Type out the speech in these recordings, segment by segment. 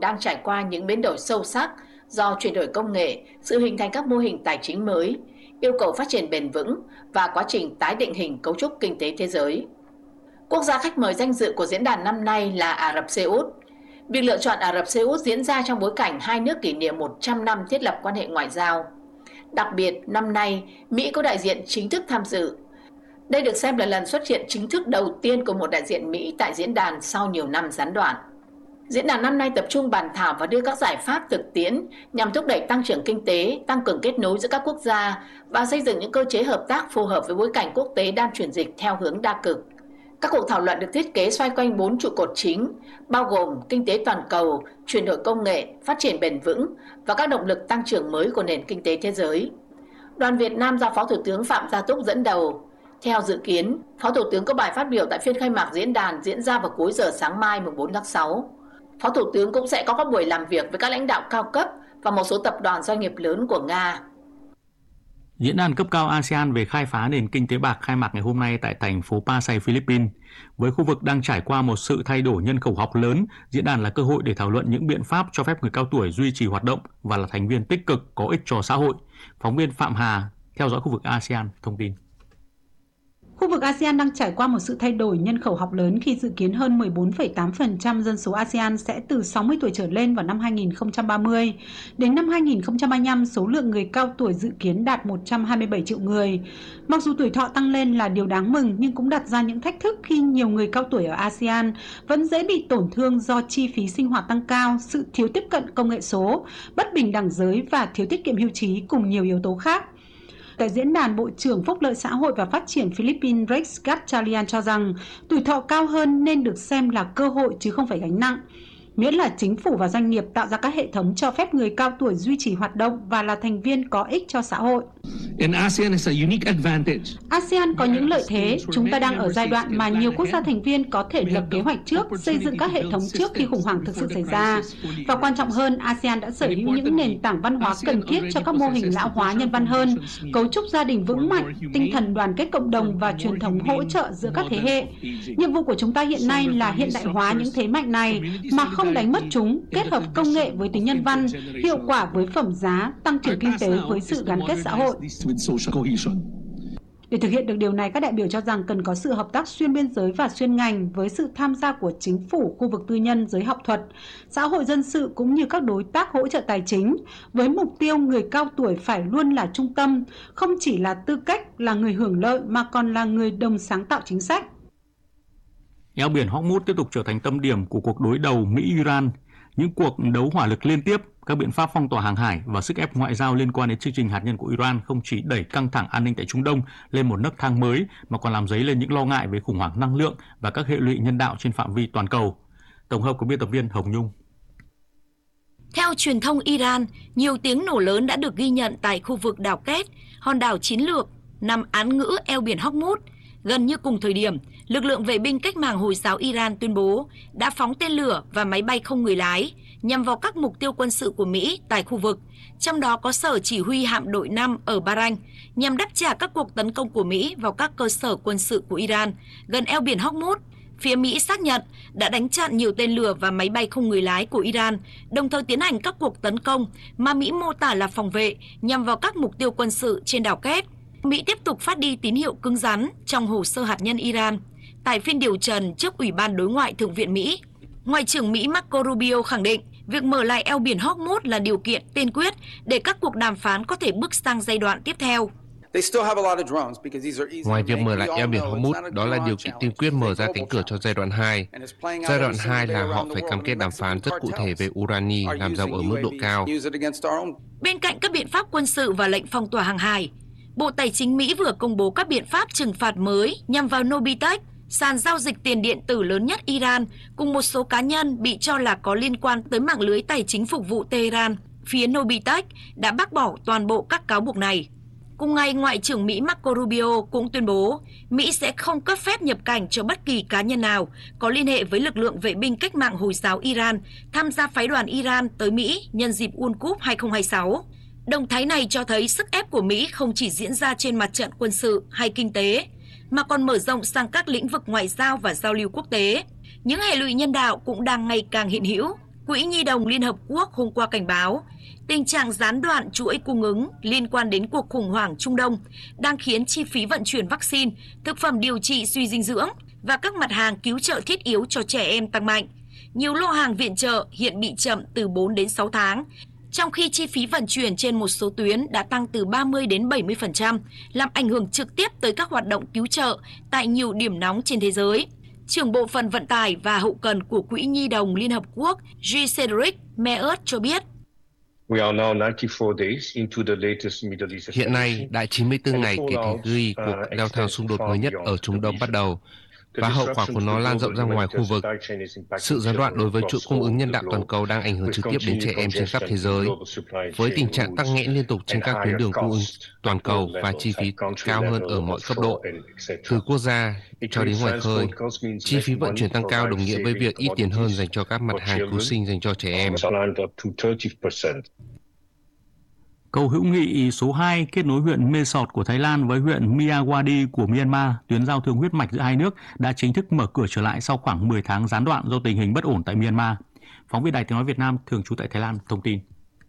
đang trải qua những biến đổi sâu sắc do chuyển đổi công nghệ, sự hình thành các mô hình tài chính mới, yêu cầu phát triển bền vững và quá trình tái định hình cấu trúc kinh tế thế giới. Quốc gia khách mời danh dự của diễn đàn năm nay là Ả Rập Xê Út. Việc lựa chọn Ả Rập Xê Út diễn ra trong bối cảnh hai nước kỷ niệm 100 năm thiết lập quan hệ ngoại giao. Đặc biệt, năm nay, Mỹ có đại diện chính thức tham dự. Đây được xem là lần xuất hiện chính thức đầu tiên của một đại diện Mỹ tại diễn đàn sau nhiều năm gián đoạn. Diễn đàn năm nay tập trung bàn thảo và đưa các giải pháp thực tiễn nhằm thúc đẩy tăng trưởng kinh tế, tăng cường kết nối giữa các quốc gia và xây dựng những cơ chế hợp tác phù hợp với bối cảnh quốc tế đang chuyển dịch theo hướng đa cực. Các cuộc thảo luận được thiết kế xoay quanh 4 trụ cột chính, bao gồm kinh tế toàn cầu, chuyển đổi công nghệ, phát triển bền vững và các động lực tăng trưởng mới của nền kinh tế thế giới. Đoàn Việt Nam do Phó Thủ tướng Phạm Gia Túc dẫn đầu. Theo dự kiến, Phó Thủ tướng có bài phát biểu tại phiên khai mạc diễn đàn diễn ra vào cuối giờ sáng mai 4 tháng 6. Phó Thủ tướng cũng sẽ có các buổi làm việc với các lãnh đạo cao cấp và một số tập đoàn doanh nghiệp lớn của Nga. Diễn đàn cấp cao ASEAN về khai phá nền kinh tế bạc khai mạc ngày hôm nay tại thành phố Pasay, Philippines. Với khu vực đang trải qua một sự thay đổi nhân khẩu học lớn, diễn đàn là cơ hội để thảo luận những biện pháp cho phép người cao tuổi duy trì hoạt động và là thành viên tích cực có ích cho xã hội. Phóng viên Phạm Hà theo dõi khu vực ASEAN thông tin. Khu vực ASEAN đang trải qua một sự thay đổi nhân khẩu học lớn khi dự kiến hơn 14,8% dân số ASEAN sẽ từ 60 tuổi trở lên vào năm 2030. Đến năm 2035, số lượng người cao tuổi dự kiến đạt 127 triệu người. Mặc dù tuổi thọ tăng lên là điều đáng mừng nhưng cũng đặt ra những thách thức khi nhiều người cao tuổi ở ASEAN vẫn dễ bị tổn thương do chi phí sinh hoạt tăng cao, sự thiếu tiếp cận công nghệ số, bất bình đẳng giới và thiếu tiết kiệm hưu trí cùng nhiều yếu tố khác. Tại diễn đàn, Bộ trưởng Phúc lợi xã hội và Phát triển Philippines Rex Gatchalian cho rằng tuổi thọ cao hơn nên được xem là cơ hội chứ không phải gánh nặng. Miễn là chính phủ và doanh nghiệp tạo ra các hệ thống cho phép người cao tuổi duy trì hoạt động và là thành viên có ích cho xã hội. ASEAN có những lợi thế, chúng ta đang ở giai đoạn mà nhiều quốc gia thành viên có thể lập kế hoạch trước, xây dựng các hệ thống trước khi khủng hoảng thực sự xảy ra. Và quan trọng hơn, ASEAN đã sở hữu những nền tảng văn hóa cần thiết cho các mô hình lão hóa nhân văn hơn, cấu trúc gia đình vững mạnh, tinh thần đoàn kết cộng đồng và truyền thống hỗ trợ giữa các thế hệ. Nhiệm vụ của chúng ta hiện nay là hiện đại hóa những thế mạnh này mà không đánh mất chúng, kết hợp công nghệ với tính nhân văn, hiệu quả với phẩm giá, tăng trưởng kinh tế với sự gắn kết xã hội. Để thực hiện được điều này, các đại biểu cho rằng cần có sự hợp tác xuyên biên giới và xuyên ngành với sự tham gia của chính phủ, khu vực tư nhân, giới học thuật, xã hội dân sự cũng như các đối tác hỗ trợ tài chính, với mục tiêu người cao tuổi phải luôn là trung tâm, không chỉ là tư cách là người hưởng lợi mà còn là người đồng sáng tạo chính sách. Eo biển Hormuz tiếp tục trở thành tâm điểm của cuộc đối đầu Mỹ-Iran. Những cuộc đấu hỏa lực liên tiếp, các biện pháp phong tỏa hàng hải và sức ép ngoại giao liên quan đến chương trình hạt nhân của Iran không chỉ đẩy căng thẳng an ninh tại Trung Đông lên một nấc thang mới mà còn làm dấy lên những lo ngại về khủng hoảng năng lượng và các hệ lụy nhân đạo trên phạm vi toàn cầu. Tổng hợp của biên tập viên Hồng Nhung. Theo truyền thông Iran, nhiều tiếng nổ lớn đã được ghi nhận tại khu vực đảo Kett, hòn đảo chiến lược nằm án ngữ eo biển Hormuz. Gần như cùng thời điểm, lực lượng vệ binh cách mạng Hồi giáo Iran tuyên bố đã phóng tên lửa và máy bay không người lái nhằm vào các mục tiêu quân sự của Mỹ tại khu vực, trong đó có sở chỉ huy hạm đội 5 ở Bahrain, nhằm đáp trả các cuộc tấn công của Mỹ vào các cơ sở quân sự của Iran gần eo biển Hormuz. Phía Mỹ xác nhận đã đánh chặn nhiều tên lửa và máy bay không người lái của Iran, đồng thời tiến hành các cuộc tấn công mà Mỹ mô tả là phòng vệ nhằm vào các mục tiêu quân sự trên đảo Kett. Mỹ tiếp tục phát đi tín hiệu cứng rắn trong hồ sơ hạt nhân Iran. Tại phiên điều trần trước Ủy ban Đối ngoại Thượng viện Mỹ, Ngoại trưởng Mỹ Marco Rubio khẳng định việc mở lại eo biển Hormuz là điều kiện tiên quyết để các cuộc đàm phán có thể bước sang giai đoạn tiếp theo. Ngoài việc mở lại eo biển Hormuz, đó là điều kiện tiên quyết mở ra cánh cửa cho giai đoạn 2. Giai đoạn 2 là họ phải cam kết đàm phán rất cụ thể về urani làm giàu ở mức độ cao. Bên cạnh các biện pháp quân sự và lệnh phong tỏa hàng hải, Bộ Tài chính Mỹ vừa công bố các biện pháp trừng phạt mới nhằm vào Nobitech, sàn giao dịch tiền điện tử lớn nhất Iran, cùng một số cá nhân bị cho là có liên quan tới mạng lưới tài chính phục vụ Tehran. Phía Nobitech đã bác bỏ toàn bộ các cáo buộc này. Cùng ngày, Ngoại trưởng Mỹ Marco Rubio cũng tuyên bố Mỹ sẽ không cấp phép nhập cảnh cho bất kỳ cá nhân nào có liên hệ với lực lượng vệ binh cách mạng Hồi giáo Iran tham gia phái đoàn Iran tới Mỹ nhân dịp World Cup 2026. Động thái này cho thấy sức ép của Mỹ không chỉ diễn ra trên mặt trận quân sự hay kinh tế, mà còn mở rộng sang các lĩnh vực ngoại giao và giao lưu quốc tế. Những hệ lụy nhân đạo cũng đang ngày càng hiện hữu. Quỹ Nhi đồng Liên Hợp Quốc hôm qua cảnh báo tình trạng gián đoạn chuỗi cung ứng liên quan đến cuộc khủng hoảng Trung Đông đang khiến chi phí vận chuyển vaccine, thực phẩm điều trị suy dinh dưỡng và các mặt hàng cứu trợ thiết yếu cho trẻ em tăng mạnh. Nhiều lô hàng viện trợ hiện bị chậm từ 4 đến 6 tháng, trong khi chi phí vận chuyển trên một số tuyến đã tăng từ 30 đến 70%, làm ảnh hưởng trực tiếp tới các hoạt động cứu trợ tại nhiều điểm nóng trên thế giới. Trưởng bộ phận vận tải và hậu cần của Quỹ Nhi đồng Liên Hợp Quốc G. Cedric Meus cho biết. Hiện nay, đã 94 ngày kể từ khi cuộc leo thang xung đột mới nhất ở Trung Đông bắt đầu, và hậu quả của nó lan rộng ra ngoài khu vực. Sự gián đoạn đối với chuỗi cung ứng nhân đạo toàn cầu đang ảnh hưởng trực tiếp đến trẻ em trên khắp thế giới, với tình trạng tắc nghẽn liên tục trên các tuyến đường cung ứng toàn cầu và chi phí cao hơn ở mọi cấp độ, từ quốc gia cho đến ngoài khơi. Chi phí vận chuyển tăng cao đồng nghĩa với việc ít tiền hơn dành cho các mặt hàng cứu sinh dành cho trẻ em. Cầu hữu nghị số 2 kết nối huyện Mê Sọt của Thái Lan với huyện Miyawadi của Myanmar, tuyến giao thương huyết mạch giữa hai nước đã chính thức mở cửa trở lại sau khoảng 10 tháng gián đoạn do tình hình bất ổn tại Myanmar. Phóng viên Đài Tiếng nói Việt Nam thường trú tại Thái Lan thông tin.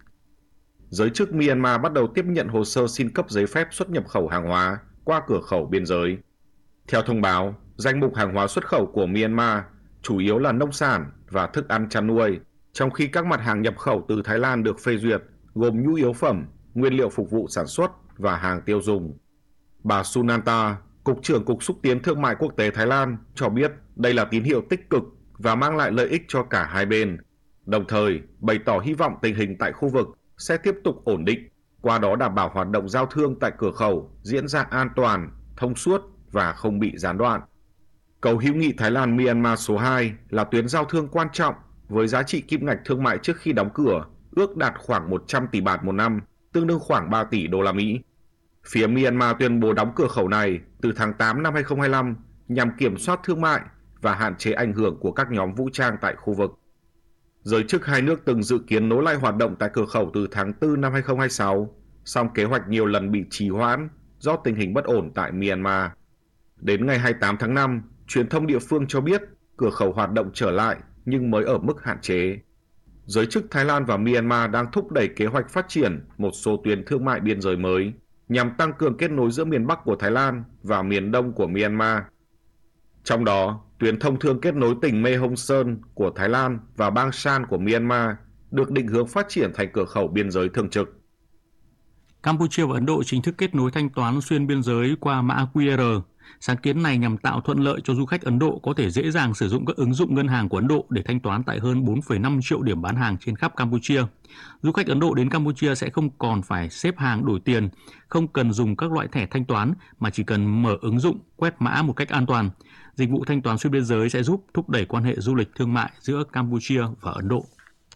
Giới chức Myanmar bắt đầu tiếp nhận hồ sơ xin cấp giấy phép xuất nhập khẩu hàng hóa qua cửa khẩu biên giới. Theo thông báo, danh mục hàng hóa xuất khẩu của Myanmar chủ yếu là nông sản và thức ăn chăn nuôi, trong khi các mặt hàng nhập khẩu từ Thái Lan được phê duyệt gồm nhu yếu phẩm, nguyên liệu phục vụ sản xuất và hàng tiêu dùng. Bà Sunanta, Cục trưởng Cục Xúc tiến Thương mại Quốc tế Thái Lan cho biết đây là tín hiệu tích cực và mang lại lợi ích cho cả hai bên, đồng thời bày tỏ hy vọng tình hình tại khu vực sẽ tiếp tục ổn định, qua đó đảm bảo hoạt động giao thương tại cửa khẩu diễn ra an toàn, thông suốt và không bị gián đoạn. Cầu hữu nghị Thái Lan-Myanmar số 2 là tuyến giao thương quan trọng với giá trị kim ngạch thương mại trước khi đóng cửa ước đạt khoảng 100 tỷ baht một năm, tương đương khoảng 3 tỷ đô la Mỹ. Phía Myanmar tuyên bố đóng cửa khẩu này từ tháng 8 năm 2025 nhằm kiểm soát thương mại và hạn chế ảnh hưởng của các nhóm vũ trang tại khu vực. Giới chức hai nước từng dự kiến nối lại hoạt động tại cửa khẩu từ tháng 4 năm 2026, song kế hoạch nhiều lần bị trì hoãn do tình hình bất ổn tại Myanmar. Đến ngày 28 tháng 5, truyền thông địa phương cho biết cửa khẩu hoạt động trở lại nhưng mới ở mức hạn chế. Giới chức Thái Lan và Myanmar đang thúc đẩy kế hoạch phát triển một số tuyến thương mại biên giới mới nhằm tăng cường kết nối giữa miền Bắc của Thái Lan và miền Đông của Myanmar. Trong đó, tuyến thông thương kết nối tỉnh Mae Hong Son của Thái Lan và Bang San của Myanmar được định hướng phát triển thành cửa khẩu biên giới thường trực. Campuchia và Ấn Độ chính thức kết nối thanh toán xuyên biên giới qua mã QR. Sáng kiến này nhằm tạo thuận lợi cho du khách Ấn Độ có thể dễ dàng sử dụng các ứng dụng ngân hàng của Ấn Độ để thanh toán tại hơn 4,5 triệu điểm bán hàng trên khắp Campuchia. Du khách Ấn Độ đến Campuchia sẽ không còn phải xếp hàng đổi tiền, không cần dùng các loại thẻ thanh toán mà chỉ cần mở ứng dụng, quét mã một cách an toàn. Dịch vụ thanh toán xuyên biên giới sẽ giúp thúc đẩy quan hệ du lịch thương mại giữa Campuchia và Ấn Độ.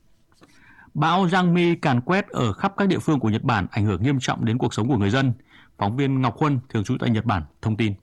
Bão Jangmi càn quét ở khắp các địa phương của Nhật Bản, ảnh hưởng nghiêm trọng đến cuộc sống của người dân. Phóng viên Ngọc Huân, thường trú tại Nhật Bản, thông tin.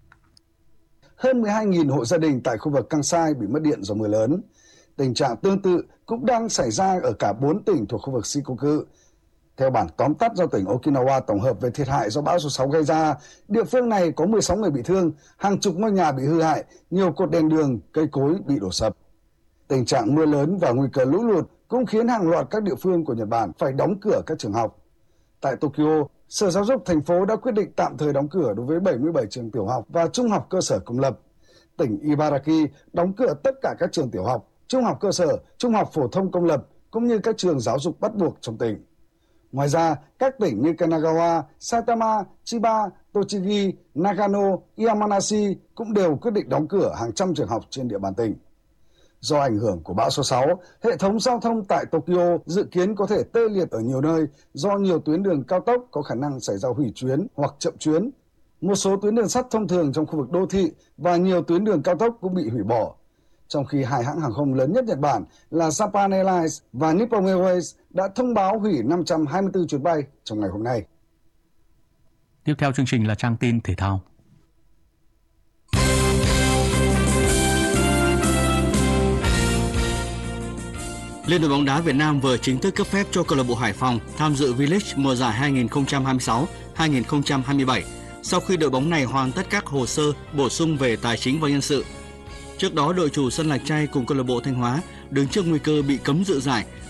Hơn 12.000 hộ gia đình tại khu vực Kansai bị mất điện do mưa lớn. Tình trạng tương tự cũng đang xảy ra ở cả 4 tỉnh thuộc khu vực Shikoku. Theo bản tóm tắt do tỉnh Okinawa tổng hợp về thiệt hại do bão số 6 gây ra, địa phương này có 16 người bị thương, hàng chục ngôi nhà bị hư hại, nhiều cột đèn đường, cây cối bị đổ sập. Tình trạng mưa lớn và nguy cơ lũ lụt cũng khiến hàng loạt các địa phương của Nhật Bản phải đóng cửa các trường học. Tại Tokyo, Sở Giáo dục thành phố đã quyết định tạm thời đóng cửa đối với 77 trường tiểu học và trung học cơ sở công lập. Tỉnh Ibaraki đóng cửa tất cả các trường tiểu học, trung học cơ sở, trung học phổ thông công lập cũng như các trường giáo dục bắt buộc trong tỉnh. Ngoài ra, các tỉnh như Kanagawa, Saitama, Chiba, Tochigi, Nagano, Yamanashi cũng đều quyết định đóng cửa hàng trăm trường học trên địa bàn tỉnh. Do ảnh hưởng của bão số 6, hệ thống giao thông tại Tokyo dự kiến có thể tê liệt ở nhiều nơi do nhiều tuyến đường cao tốc có khả năng xảy ra hủy chuyến hoặc chậm chuyến. Một số tuyến đường sắt thông thường trong khu vực đô thị và nhiều tuyến đường cao tốc cũng bị hủy bỏ. Trong khi hai hãng hàng không lớn nhất Nhật Bản là Japan Airlines và Nippon Airways đã thông báo hủy 524 chuyến bay trong ngày hôm nay. Tiếp theo chương trình là trang tin thể thao. Liên đoàn bóng đá Việt Nam vừa chính thức cấp phép cho câu lạc bộ Hải Phòng tham dự V-League mùa giải 2026-2027 sau khi đội bóng này hoàn tất các hồ sơ bổ sung về tài chính và nhân sự. Trước đó, đội chủ sân Lạch Tray cùng câu lạc bộ Thanh Hóa đứng trước nguy cơ bị cấm dự giải